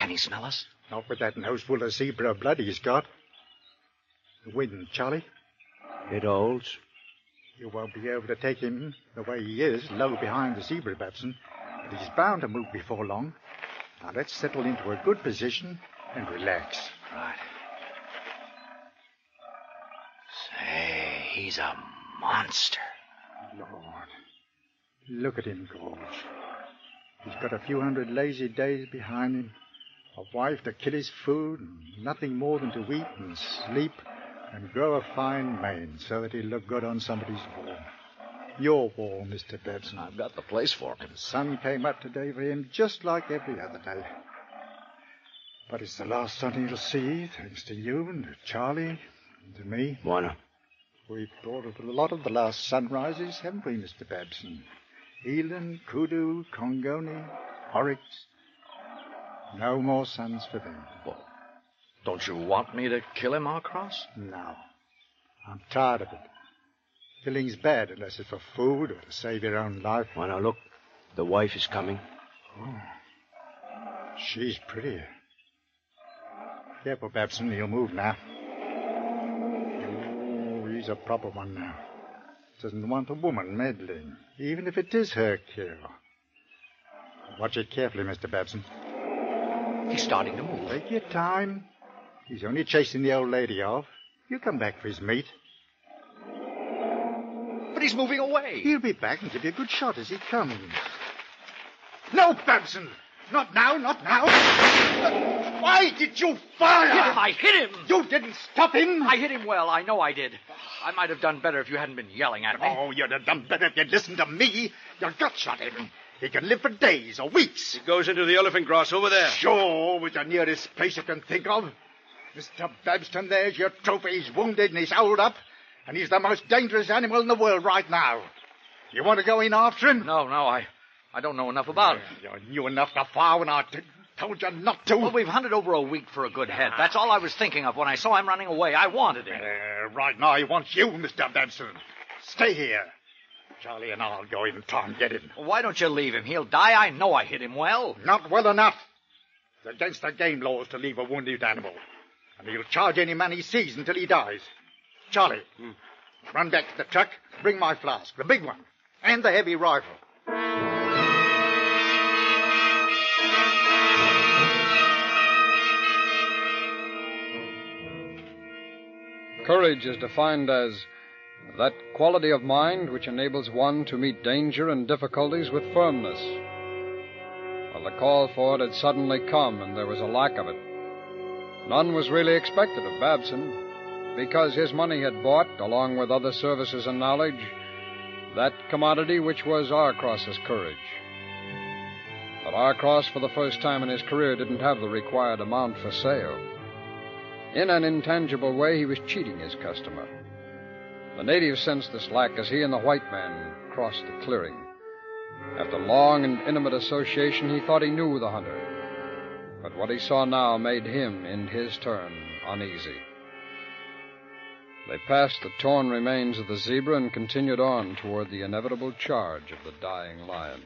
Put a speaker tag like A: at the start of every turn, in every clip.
A: Can he smell us?
B: Not with that nose full of zebra blood he's got. The wind, Charlie.
C: It holds.
B: You won't be able to take him the way he is, low behind the zebra, Babson. But he's bound to move before long. Now let's settle into a good position and relax.
A: Right. Say, he's a monster.
B: Lord, look at him, Gorge. He's got a few hundred lazy days behind him, a wife to kill his food, and nothing more than to eat and sleep and grow a fine mane so that he'll look good on somebody's wall. Your wall, Mr. Babson.
A: I've got the place for him.
B: The sun came up today for him just like every other day. But it's the last sun he'll see, thanks to you and to Charlie and to me.
C: Buona.
B: We've brought a lot of the last sunrises, haven't we, Mr. Babson? Eland, Kudu, Congoni, Oryx. No more suns for them.
A: Well, don't you want me to kill him, Arcross?
B: No. I'm tired of it. Killing's bad unless it's for food or to save your own life.
C: Buona, look. The wife is coming.
B: Oh. She's pretty. Careful, Babson. He'll move now. Oh, he's a proper one now. Doesn't want a woman meddling, even if it is her kill. Watch it carefully, Mr. Babson.
A: He's starting to move.
B: Take your time. He's only chasing the old lady off. He'll come back for his meat.
A: But he's moving away.
B: He'll be back and give you a good shot as he comes. No, Babson! Not now, not now! Why did you fire?
A: I hit him!
B: You didn't stop him!
A: I hit him well, I know I did. I might have done better if you hadn't been yelling at me.
B: Oh, you'd have done better if you'd listened to me. You gut shot him. He can live for days or weeks.
D: He goes into the elephant grass over there.
B: Sure, was the nearest place you can think of. Mr. Babston, there's your trophy. He's wounded and he's holed up. And he's the most dangerous animal in the world right now. You want to go in after him?
A: No, I don't know enough about it.
B: You knew enough to fire when I told you not to.
A: Well, we've hunted over a week for a good head. That's all I was thinking of when I saw him running away. I wanted him.
B: Right now, he wants you, Mr. Babson. Stay here. Charlie and I'll go in and try and get him.
A: Well, why don't you leave him? He'll die. I know I hit him well.
B: Not well enough. It's against the game laws to leave a wounded animal. And he'll charge any man he sees until he dies. Charlie, run back to the truck. Bring my flask, the big one, and the heavy rifle.
E: Courage is defined as that quality of mind which enables one to meet danger and difficulties with firmness. Well, the call for it had suddenly come, and there was a lack of it. None was really expected of Babson, because his money had bought, along with other services and knowledge, that commodity which was Arcross's courage. But Arcross, for the first time in his career, didn't have the required amount for sale. In an intangible way, he was cheating his customer. The native sensed this lack as he and the white man crossed the clearing. After long and intimate association, he thought he knew the hunter. But what he saw now made him, in his turn, uneasy. They passed the torn remains of the zebra and continued on toward the inevitable charge of the dying lion.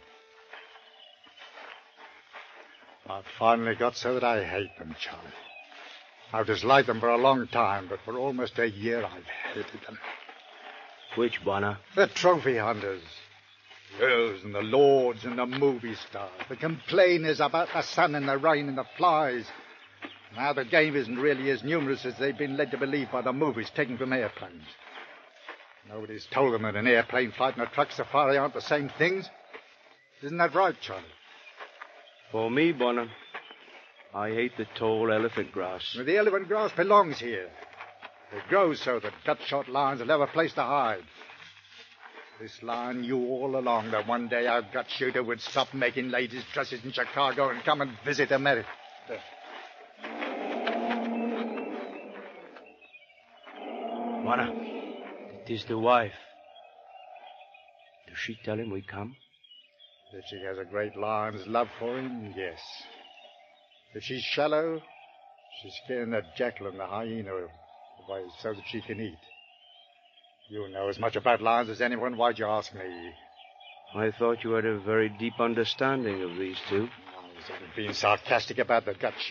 B: I've finally got so that I hate them, Charlie. I've disliked them for a long time, but for almost a year I've hated them.
C: Which, Buona?
B: The trophy hunters. Those and the lords and the movie stars. The complainers about the sun and the rain and the flies. Now the game isn't really as numerous as they've been led to believe by the movies taken from airplanes. Nobody's told them that an airplane flight and a truck safari aren't the same things. Isn't that right, Charlie?
C: For me, Buona, I hate the tall elephant grass.
B: The elephant grass belongs here. It grows so that gut-shot lions will have a place to hide. This lion knew all along that one day our gut shooter would stop making ladies' dresses in Chicago and come and visit America.
C: Buona, it is the wife. Does she tell him we come?
B: That she has a great lion's love for him, yes. If she's shallow, she's scaring the jackal and the hyena away so that she can eat. You know as much about lions as anyone. Why'd you ask me?
C: I thought you had a very deep understanding of these two.
B: I was only being sarcastic about the gut